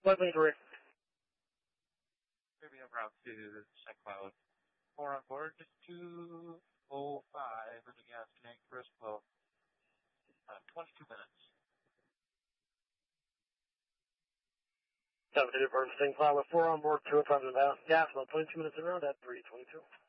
123. Maybe en route to St. Cloud. 4 on board, just 2:05 in the gas tank, first flow. 22 minutes. 7 to Burn St. Cloud with 4 on board, 205 in the gas, about 22 minutes around at 3:22.